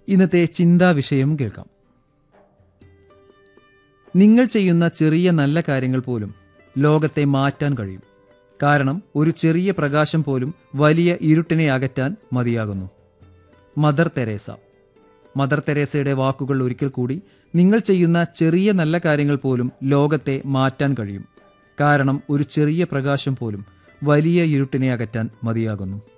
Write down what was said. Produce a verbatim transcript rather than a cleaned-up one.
ഇന്നത്തെ ചിന്താ വിഷയം കേൾക്കാം. നിങ്ങൾ ചെയ്യുന്ന ചെറിയ നല്ല കാര്യങ്ങൾ പോലും ലോകത്തെ മാറ്റാൻ കഴിയും. കാരണം ഒരു ചെറിയ പ്രകാശം പോലും വലിയ ഇരുട്ടിനെ അകറ്റാൻ മതിയാകുന്നു. Mother Teresa. മദർ തെരേസയുടെ വാക്കുകൾ ഒരിക്കൽ കൂടി: നിങ്ങൾ ചെയ്യുന്ന ചെറിയ നല്ല കാര്യങ്ങൾ പോലും ലോകത്തെ മാറ്റാൻ കഴിയും. കാരണം ഒരു ചെറിയ പ്രകാശം പോലും വലിയ ഇരുട്ടിനെ അകറ്റാൻ മതിയാകുന്നു.